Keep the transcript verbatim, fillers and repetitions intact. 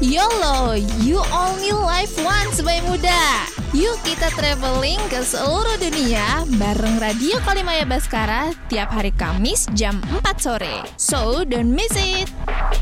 YOLO, you only live once Bayi Muda. Yuk kita traveling ke seluruh dunia bareng Radio Kalimaya Baskara tiap hari Kamis jam empat sore. So don't miss it.